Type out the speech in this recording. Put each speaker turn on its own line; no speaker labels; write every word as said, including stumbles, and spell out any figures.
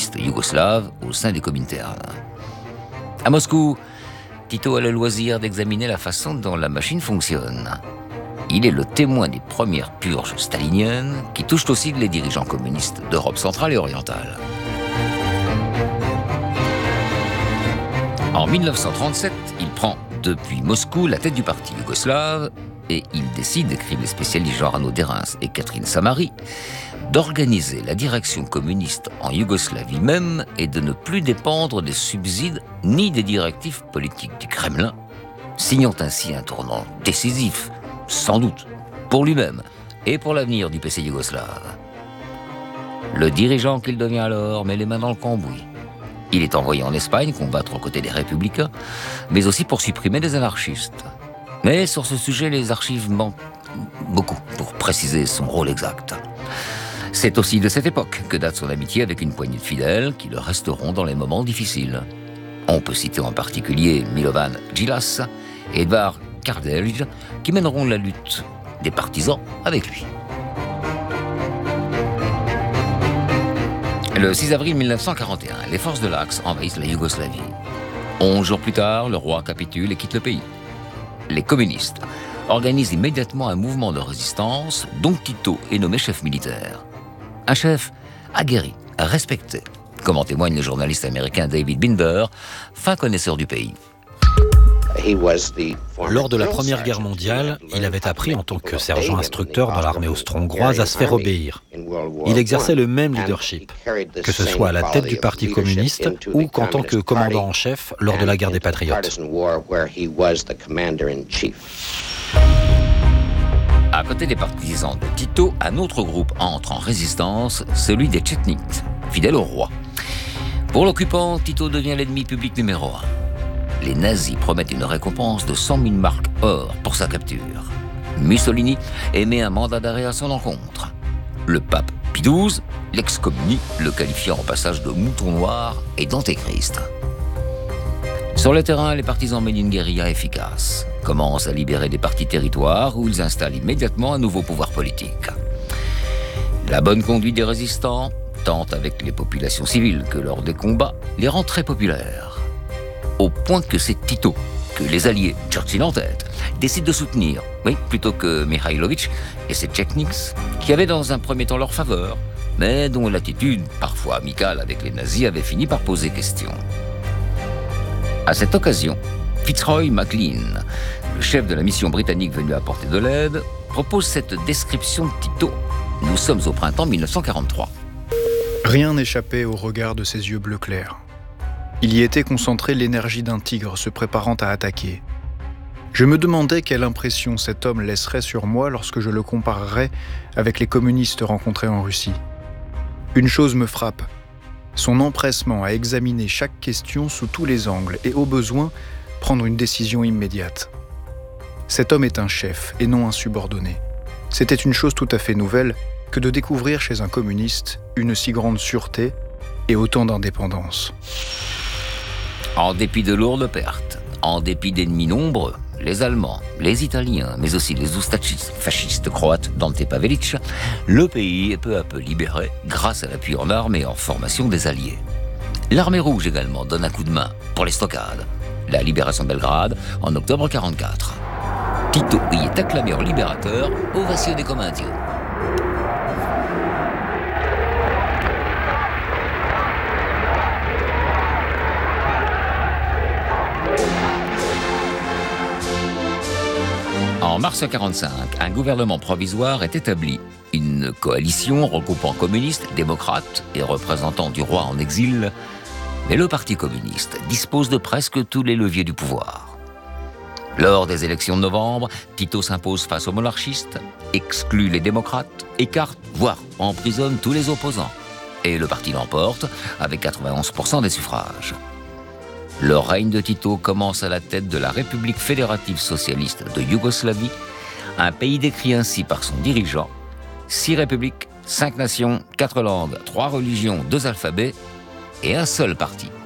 communiste yougoslave au sein des Comintern. À Moscou, Tito a le loisir d'examiner la façon dont la machine fonctionne. Il est le témoin des premières purges staliniennes qui touchent aussi les dirigeants communistes d'Europe centrale et orientale. En mille neuf cent trente-sept, il prend depuis Moscou la tête du parti yougoslave et il décide, écrivent les spécialistes Jean-Arnaud Derens et Catherine Samari, d'organiser la direction communiste en Yougoslavie même et de ne plus dépendre des subsides ni des directives politiques du Kremlin, signant ainsi un tournant décisif, sans doute, pour lui-même et pour l'avenir du P C yougoslave. Le dirigeant qu'il devient alors met les mains dans le cambouis. Il est envoyé en Espagne combattre aux côtés des républicains, mais aussi pour supprimer des anarchistes. Mais sur ce sujet, les archives manquent beaucoup pour préciser son rôle exact. C'est aussi de cette époque que date son amitié avec une poignée de fidèles qui le resteront dans les moments difficiles. On peut citer en particulier Milovan Djilas et Edvard Kardelj qui mèneront la lutte des partisans avec lui. Le six avril mille neuf cent quarante et un, les forces de l'Axe envahissent la Yougoslavie. Onze jours plus tard, le roi capitule et quitte le pays. Les communistes organisent immédiatement un mouvement de résistance dont Tito est nommé chef militaire. Un chef aguerri, respecté, comme en témoigne le journaliste américain David Binder, fin connaisseur du pays.
Lors de la Première Guerre mondiale, il avait appris en tant que sergent instructeur dans l'armée austro-hongroise à se faire obéir. Il exerçait le même leadership, que ce soit à la tête du Parti communiste ou qu'en tant que commandant en chef lors de la guerre des Patriotes.
À côté des partisans de Tito, un autre groupe entre en résistance, celui des Tchetniks, fidèles au roi. Pour l'occupant, Tito devient l'ennemi public numéro un. Les nazis promettent une récompense de cent mille marks or pour sa capture. Mussolini émet un mandat d'arrêt à son encontre. Le pape Pie douze l'excommunie, le qualifiant au passage de mouton noir et d'antéchrist. Sur le terrain, les partisans mènent une guérilla efficace, commencent à libérer des parties territoires où ils installent immédiatement un nouveau pouvoir politique. La bonne conduite des résistants, tant avec les populations civiles que lors des combats, les rend très populaires. Au point que c'est Tito, que les alliés, Churchill en tête, décident de soutenir, oui, plutôt que Mihailovic et ses Tchetniks, qui avaient dans un premier temps leur faveur, mais dont l'attitude, parfois amicale avec les nazis, avait fini par poser question. À cette occasion, Fitzroy MacLean, le chef de la mission britannique venu apporter de l'aide, propose cette description de Tito. Nous sommes au printemps mille neuf cent quarante-trois.
Rien n'échappait au regard de ses yeux bleu clair. Il y était concentré l'énergie d'un tigre se préparant à attaquer. Je me demandais quelle impression cet homme laisserait sur moi lorsque je le comparerais avec les communistes rencontrés en Russie. Une chose me frappe, son empressement à examiner chaque question sous tous les angles et au besoin, prendre une décision immédiate. Cet homme est un chef et non un subordonné. C'était une chose tout à fait nouvelle que de découvrir chez un communiste une si grande sûreté et autant d'indépendance.
En dépit de lourdes pertes, en dépit d'ennemis nombreux, les Allemands, les Italiens, mais aussi les oustachistes fascistes croates Dante Pavelic, le pays est peu à peu libéré grâce à l'appui en armes et en formation des Alliés. L'armée rouge également donne un coup de main pour les stockades. La libération de Belgrade en octobre quarante-quatre. Tito y est acclamé en libérateur, ovationné comme un dieu. En mars quarante-cinq, un gouvernement provisoire est établi. Une coalition regroupant communistes, démocrates et représentants du roi en exil. Mais le Parti communiste dispose de presque tous les leviers du pouvoir. Lors des élections de novembre, Tito s'impose face aux monarchistes, exclut les démocrates, écarte, voire emprisonne tous les opposants. Et le parti l'emporte avec quatre-vingt-onze pour cent des suffrages. Le règne de Tito commence à la tête de la République fédérative socialiste de Yougoslavie, un pays décrit ainsi par son dirigeant: six républiques, cinq nations, quatre langues, trois religions, deux alphabets et un seul parti.